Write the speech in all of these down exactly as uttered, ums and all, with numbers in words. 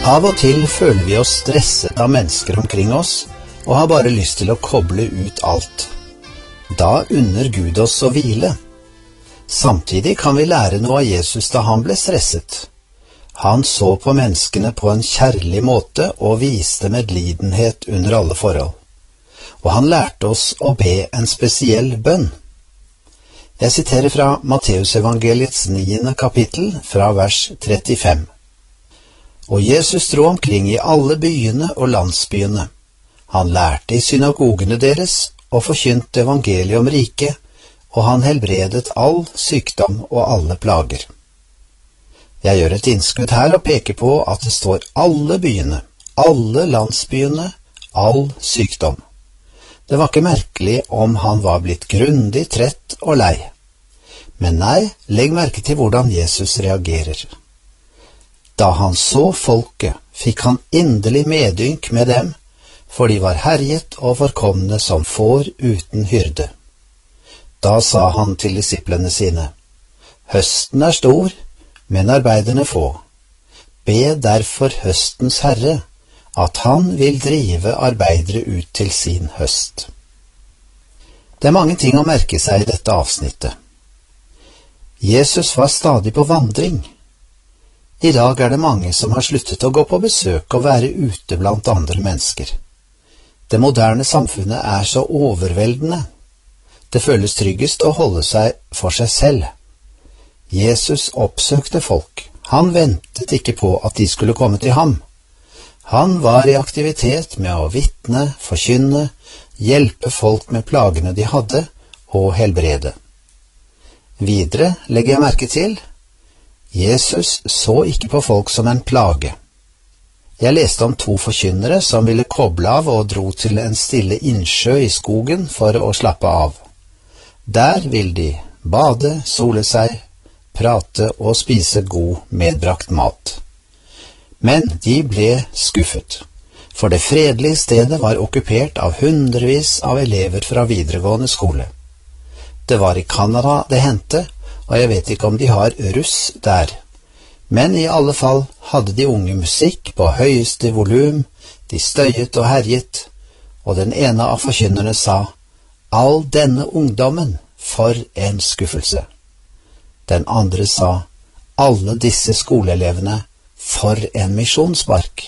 Av og til føler vi oss stresset av mennesker omkring oss, og har bare lyst til å koble ut alt. Da unner Gud oss å hvile. Samtidig kan vi lære noe av Jesus da han ble stresset. Han så på menneskene på en kjærlig måte og viste medlidenhet under alle forhold. Og han lærte oss å be en spesiell bønn. Jeg siterer fra Matteusevangeliets niende kapittel fra vers trettifem. Og Jesus dro omkring i alle byene og landsbyene. Han lærte i synagogene deres og forkynte evangeliet om riket, og han helbredet all sykdom og alle plager. Jeg gjør et innskudd her og peker på at det står alle byene, alle landsbyene, all sykdom. Det var ikke merkelig om han var blitt grundig trett og lei. Men nei, legg merke til hvordan Jesus reagerer. Da han så folket, fikk han inderlig medynk med dem, for de var herjet og forkomne som får uten hyrde. Da sa han til disiplene sine, høsten er stor, men arbeiderne få. Be derfor høstens herre, at han vil drive arbeidere ut til sin høst. Det er mange ting å merke seg i dette avsnittet. Jesus var stadig på vandring. I dag er det mange som har sluttet å gå på besøk og være ute blant andre mennesker. Det moderne samfunnet er så overveldende. Det føles tryggest å holde seg for seg selv. Jesus oppsøkte folk. Han ventet ikke på at de skulle komme til ham. Han var i aktivitet med å vitne, forkynne, hjelpe folk med plagene de hadde, og helbrede. Videre legger jeg merke til Jesus så ikke på folk som en plage. Jeg leste om to forkynnere som ville koble av og dro til en stille innsjø i skogen for å slappe av. Der vil de bade, sole seg, prate og spise god medbrakt mat. Men de ble skuffet, for det fredelige stedet var okkupert av hundrevis av elever fra videregående skole. Det var i Canada det hendte, og jeg vet ikke om de har russ der. Men i alle fall hadde de unge musikk på høyeste volum, de støyet og herjet, og den ene av forkynnerne sa, all denne ungdommen, for en skuffelse. Den andre sa, alle disse skoleelevene, for en misjonsbark.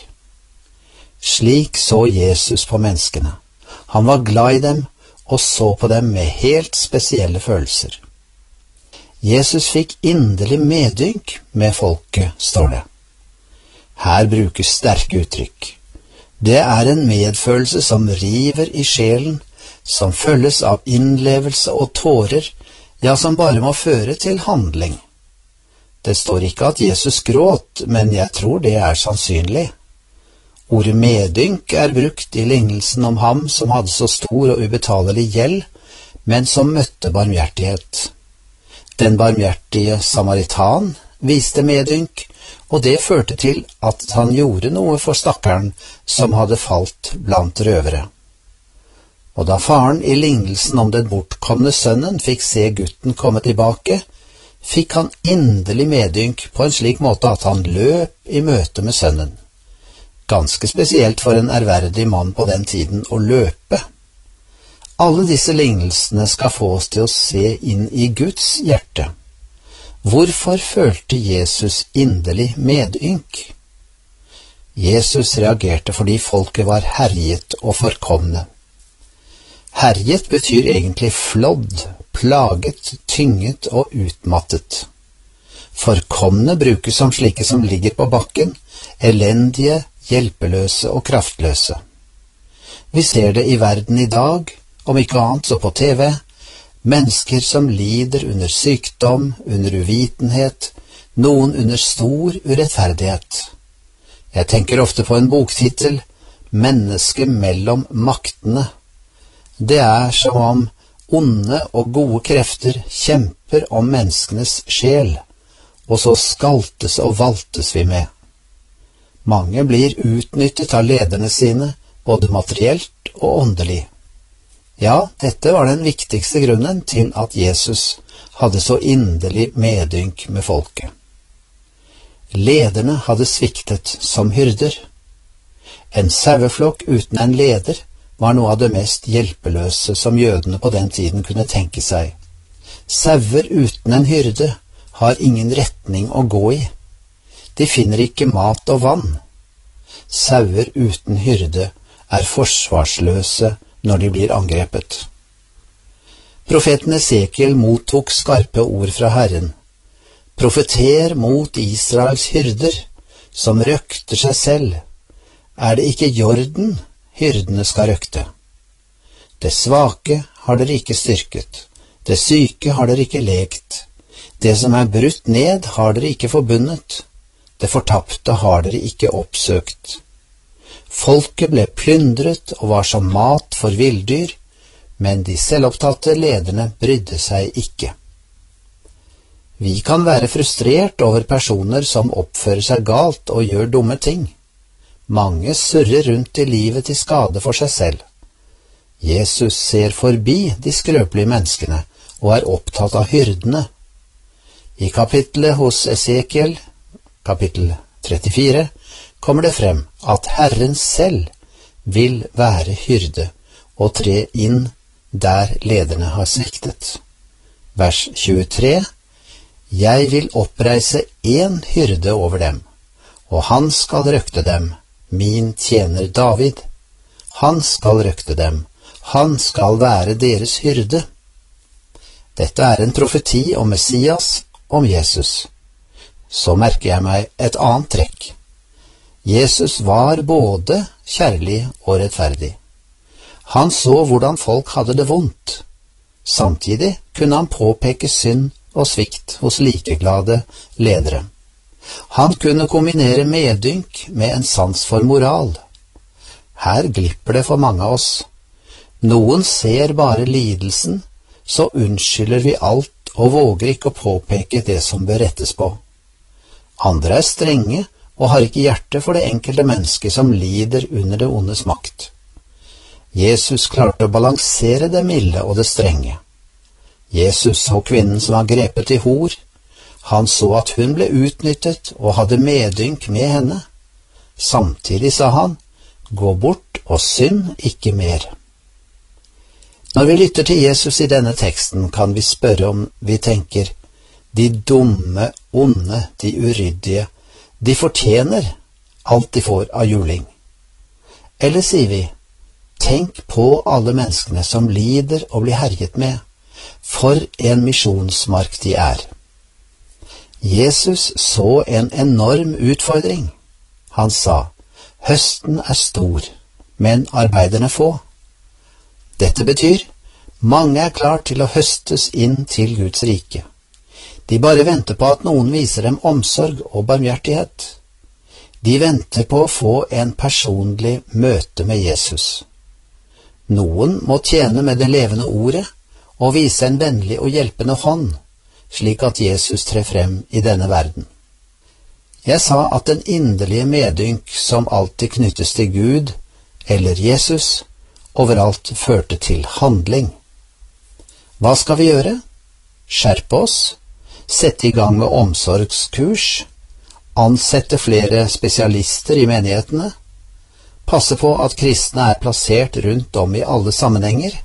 Slik så Jesus på menneskene. Han var glad i dem, og så på dem med helt spesielle følelser. Jesus fikk inderlig medynk med folket, står det. Her brukes sterke uttrykk. Det er en medfølelse som river i sjelen, som følges av innlevelse og tårer, ja, som bare må føre til handling. Det står ikke at Jesus gråt, men jeg tror det er sannsynlig. Ordet medynk er brukt i lignelsen om ham som hadde så stor og ubetalelig gjeld, men som møtte barmhjertighet. Den barmhjertige samaritan viste medynk, og det førte til at han gjorde noe for stakkaren som hadde falt blant røvere. Og da faren i lignelsen om den bortkomne sønnen fikk se gutten komme tilbake, fikk han inderlig medynk på en slik måte at han løp i møte med sønnen. Ganske spesielt for en ærverdig mann på den tiden å løpe. Alle disse lignelsene skal få oss til å se inn i Guds hjerte. Hvorfor følte Jesus inderlig medynk? Jesus reagerte fordi folket var herjet og forkomne. Herjet betyr egentlig flådd, plaget, tynget og utmattet. Forkomne brukes som slike som ligger på bakken, elendige, hjelpeløse og kraftløse. Vi ser det i verden i dag, om ikke annet så på T V, mennesker som lider under sykdom, under uvitenhet, noen under stor urettferdighet. Jeg tenker ofte på en boktittel, Menneske mellom maktene. Det er som om onde og gode krefter kjemper om menneskenes sjel, og så skaltes og valtes vi med. Mange blir utnyttet av lederne sine, både materielt og åndelig. Ja, dette var den viktigste grunnen til at Jesus hadde så inderlig medynk med folket. Lederne hadde sviktet som hyrder. En saueflokk uten en leder var noe av det mest hjelpeløse som jødene på den tiden kunne tenke seg. Sauer uten en hyrde har ingen retning å gå i. De finner ikke mat og vann. Sauer uten hyrde er forsvarsløse når de blir angrepet. Profeten Esekiel mottok skarpe ord fra Herren. Profeter mot Israels hyrder, som røkter seg selv. Er det ikke jorden hyrdene skal røkte? Det svake har dere ikke styrket, det syke har dere ikke lekt, det som er brutt ned har dere ikke forbundet, det fortapte har dere ikke oppsøkt. Folket ble plyndret og var som mat for villdyr, men de selvopptatte lederne brydde seg ikke. Vi kan være frustrert over personer som oppfører seg galt og gjør dumme ting. Mange surrer rundt i livet til skade for seg selv. Jesus ser forbi de skrøpelige menneskene og er opptatt av hyrdene. I kapittelet hos Esekiel, kapittel trettifire, kommer det frem at Herren selv vil være hyrde og tre inn der lederne har sviktet. Vers tjuetre. Jeg vil oppreise en hyrde over dem, og han skal røkte dem, min tjener David. Han skal røkte dem, han skal være deres hyrde. Dette er en profeti om Messias, om Jesus. Så merker jeg meg et annet trekk. Jesus var både kjærlig og rettferdig. Han så hvordan folk hadde det vondt. Samtidig kunne han påpeke synd og svikt hos likeglade ledere. Han kunne kombinere medynk med en sans for moral. Her glipper det for mange av oss. Noen ser bare lidelsen, så unnskylder vi alt og våger ikke å påpeke det som bør rettes på. Andre er strenge og har ikke hjerte for det enkelte mennesket som lider under det ondes makt. Jesus klarte å balansere det milde og det strenge. Jesus så kvinnen som var grepet i hor. Han så at hun ble utnyttet og hadde medynk med henne. Samtidig sa han, gå bort og synd ikke mer. Når vi lytter til Jesus i denne teksten, kan vi spørre om vi tenker, de dumme, onde, de uryddige, de fortjener alt de får av juling. Eller sier vi, tenk på alle menneskene som lider og blir herjet med, for en misjonsmark de er. Jesus så en enorm utfordring. Han sa, høsten er stor, men arbeiderne få. Dette betyr, mange er klar til å høstes inn til Guds rike. De bare venter på at noen viser dem omsorg og barmhjertighet. De venter på å få en personlig møte med Jesus. Noen må tjene med det levende ordet og vise en vennlig og hjelpende hånd, slik at Jesus trer frem i denne verden. Jeg sa at den inderlige medynk som alltid knyttes til Gud eller Jesus, overalt førte til handling. Hva skal vi gjøre? Skjerpe oss, sette i gang med omsorgskurs, ansette flere spesialister i menighetene, passe på at kristne er plassert rundt om i alle sammenhenger.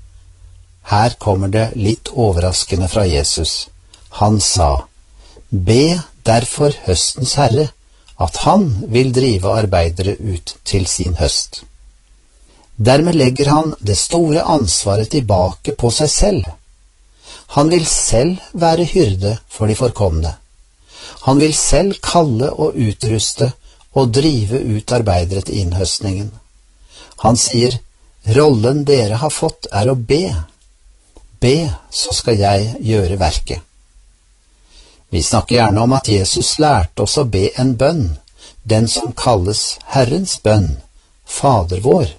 Her kommer det litt overraskende fra Jesus. Han sa, be derfor høstens herre, at han vil drive arbeidere ut til sin høst. Dermed legger han det store ansvaret tilbake på seg selv. Han vil selv være hyrde for de forkomne. Han vil selv kalle og utruste og drive ut arbeidere til innhøstningen. Han sier, rollen dere har fått er å be. Be, så skal jeg gjøre verket. Vi snakker gjerne om at Jesus lærte oss å be en bønn, den som kalles Herrens bønn, Fader vår.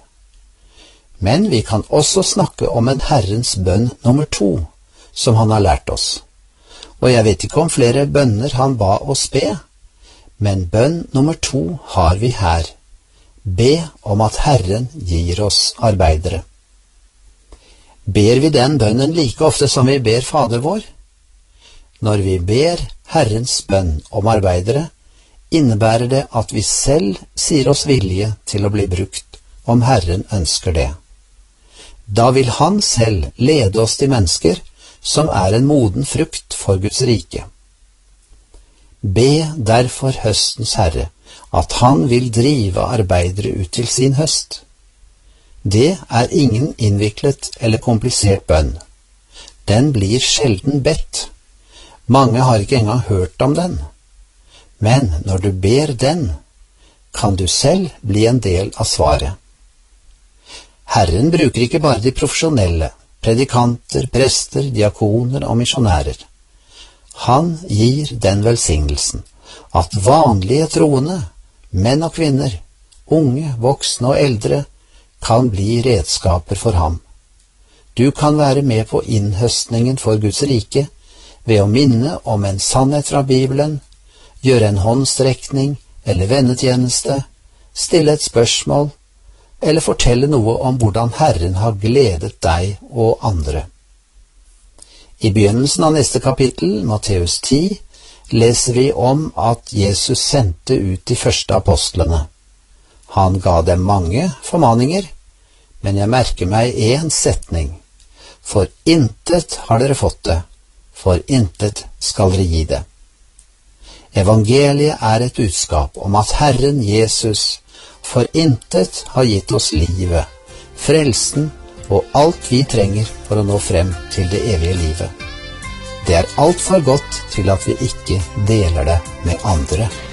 Men vi kan også snakke om en Herrens bønn nummer to, som han har lært oss. Og jeg vet ikke om flere bønner han ba oss be, men bønn nummer to har vi her. Be om at Herren gir oss arbeidere. Ber vi den bønnen like ofte som vi ber Fader vår? Når vi ber Herrens bønn om arbeidere, innebærer det at vi selv sier oss villige til å bli brukt, om Herren ønsker det. Da vil Han selv lede oss til mennesker som er en moden frukt for Guds rike. Be derfor høstens Herre at Han vil drive arbeidere ut til sin høst. Det er ingen innviklet eller komplisert bønn. Den blir sjelden bedt. Mange har ikke engang hørt om den. Men når du ber den, kan du selv bli en del av svaret. Herren bruker ikke bare de profesjonelle, predikanter, prester, diakoner og misjonærer. Han gir den velsignelsen at vanlige troende, menn og kvinner, unge, voksne og eldre, kan bli redskaper for ham. Du kan være med på innhøstningen for Guds rike ved å minne om en sannhet fra Bibelen, gjøre en håndstrekning eller vennetjeneste, stille et spørsmål, eller fortelle noe om hvordan Herren har gledet deg og andre. I begynnelsen av neste kapittel, Matteus ti, leser vi om at Jesus sendte ut de første apostlene. Han ga dem mange formaninger, men jeg merker meg en setning. For intet har dere fått det, for intet skal dere gi det. Evangeliet er et budskap om at Herren Jesus for intet har gitt oss livet, frelsen og alt vi trenger for å nå frem til det evige livet. Det er alt for godt til at vi ikke deler det med andre.